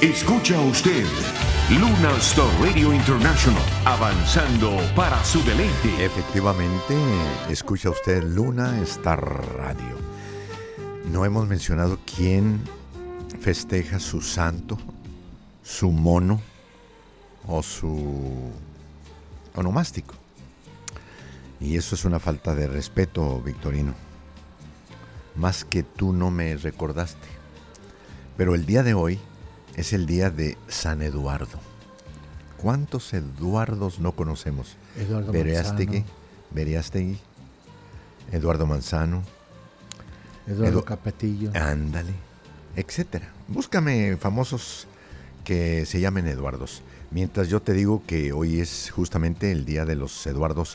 Escucha usted Luna Star Radio International, avanzando para su deleite. Efectivamente, escucha usted Luna Star Radio. No hemos mencionado quién festeja su santo, su mono o su onomástico. Y eso es una falta de respeto, Victorino. Más que tú no me recordaste. Pero el día de hoy es el día de San Eduardo. ¿Cuántos Eduardos no conocemos? Eduardo Beriástegui, Eduardo Manzano, Eduardo Capetillo. Ándale, etcétera. Búscame famosos que se llamen Eduardos. Mientras yo te digo que hoy es justamente el día de los Eduardos.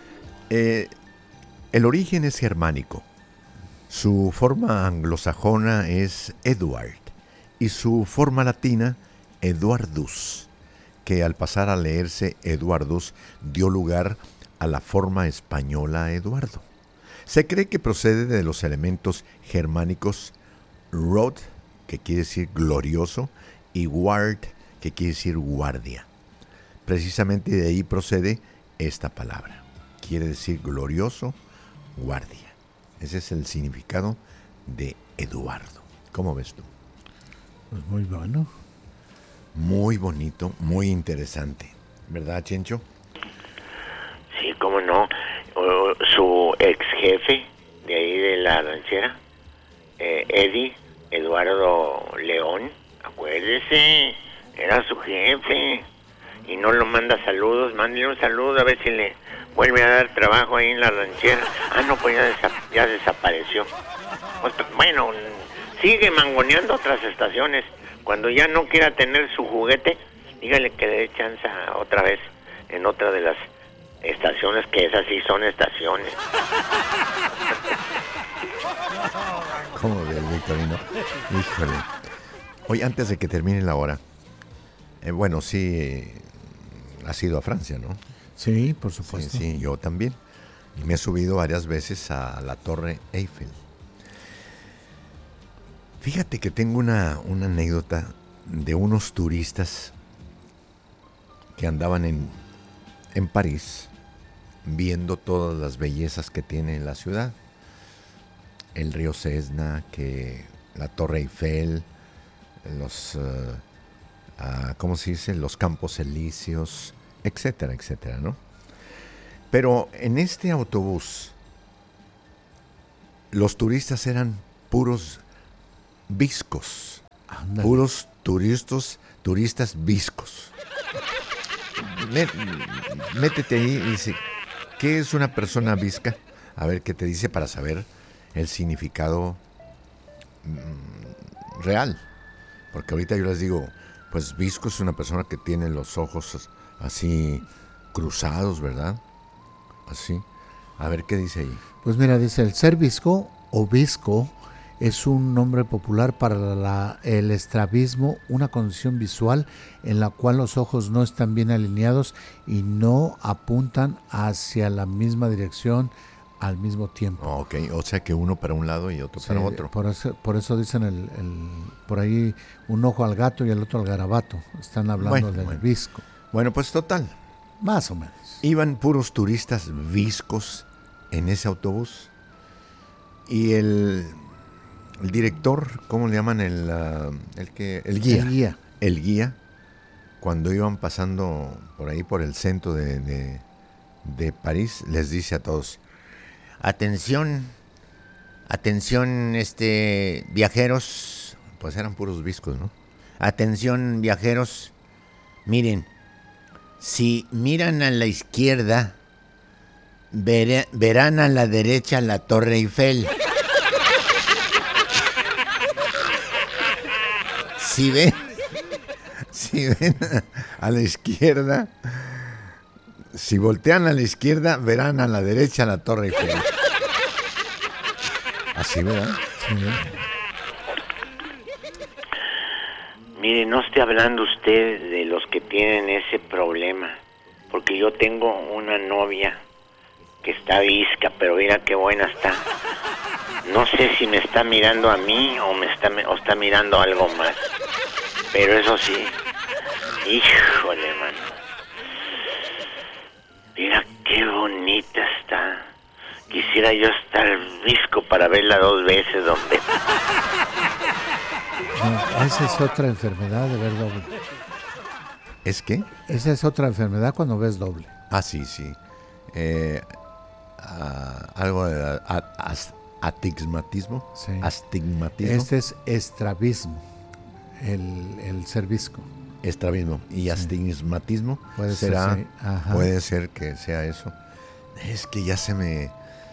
El origen es germánico. Su forma anglosajona es Eduard y su forma latina Eduardus, que al pasar a leerse Eduardus dio lugar a la forma española Eduardo. Se cree que procede de los elementos germánicos rod, que quiere decir glorioso, y ward, que quiere decir guardia. Precisamente de ahí procede esta palabra. Quiere decir glorioso, guardia. Ese es el significado de Eduardo. ¿Cómo ves tú? Pues muy bueno. Muy bonito, muy interesante. ¿Verdad, Chencho? Sí, cómo no. Su ex jefe de ahí de la ranchera, Eddie Eduardo León, acuérdese, era su jefe. Y no lo manda saludos, mándale un saludo a ver si le vuelve a dar trabajo ahí en la ranchera. Ah, no, pues ya desapareció. Pues, bueno, sigue mangoneando otras estaciones. Cuando ya no quiera tener su juguete, dígale que le dé chance otra vez en otra de las estaciones, que esas sí son estaciones. ¿Cómo ves, Victorino? Híjole. Hoy, antes de que termine la hora, bueno, sí, has ido a Francia, ¿no? Sí, por supuesto. Sí, yo también. Y me he subido varias veces a la Torre Eiffel. Fíjate que tengo una anécdota de unos turistas que andaban en París viendo todas las bellezas que tiene la ciudad. El río Sesna, que la Torre Eiffel, los, ¿cómo se dice? Los Campos Elíseos, etcétera, etcétera, ¿no? Pero en este autobús, los turistas eran puros viscos. Ándale. Puros turistas viscos. Métete ahí y dice, ¿qué es una persona visca? A ver qué te dice para saber el significado real. Porque ahorita yo les digo, pues visco es una persona que tiene los ojos así cruzados, ¿verdad? Así. A ver qué dice ahí. Pues mira, dice, el ser visco o visco es un nombre popular para el estrabismo, una condición visual en la cual los ojos no están bien alineados y no apuntan hacia la misma dirección al mismo tiempo. Ok, o sea que uno para un lado y otro para otro. Por eso dicen por ahí un ojo al gato y el otro al garabato. Están hablando del visco. Bueno, pues total. Más o menos. Iban puros turistas viscos en ese autobús. Y el director, ¿cómo le llaman? El guía. El guía, cuando iban pasando por ahí por el centro de París, les dice a todos: atención, viajeros. Pues eran puros viscos, ¿no? Atención, viajeros, miren, si miran a la izquierda, verán a la derecha la Torre Eiffel. Si ven a la izquierda, si voltean a la izquierda, verán a la derecha la Torre Eiffel. Así, ¿verdad? Sí. Mire, no esté hablando usted de los que tienen ese problema, porque yo tengo una novia que está visca, pero mira qué buena está. No sé si me está mirando a mí o está mirando algo más. Pero eso sí, híjole, mano. Mira qué bonita está. Quisiera yo estar visco para verla 2 veces, hombre. No, esa es otra enfermedad de ver doble. ¿Es qué? Esa es otra enfermedad cuando ves doble. Ah, sí. Algo de astigmatismo. Sí. Astigmatismo. Este es estrabismo, el ser visco. Estrabismo y astigmatismo. Puede será, ser, sí. Ajá. Puede ser que sea eso. Es que ya se me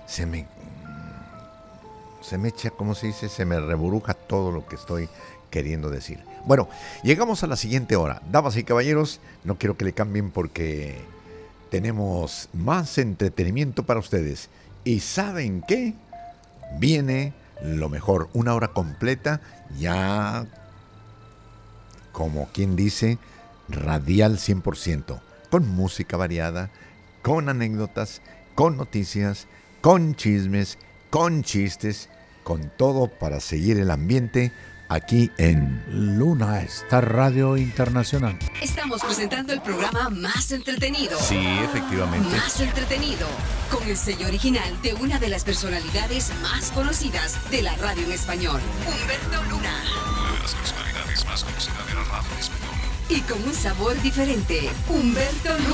echa, ¿cómo se dice? Se me reburuja todo lo que estoy queriendo decir. Bueno, llegamos a la siguiente hora. Damas y caballeros, no quiero que le cambien porque tenemos más entretenimiento para ustedes. ¿Y saben qué? Viene lo mejor, una hora completa, ya como quien dice, radial 100%, con música variada, con anécdotas, con noticias, con chismes, con chistes, con todo para seguir el ambiente aquí en Luna Star Radio Internacional. Estamos presentando el programa más entretenido. Sí, efectivamente. Más entretenido. Con el sello original de una de las personalidades más conocidas de la radio en español, Humberto Luna. Una de las personalidades más conocidas de la radio en español. Y con un sabor diferente, Humberto Luna.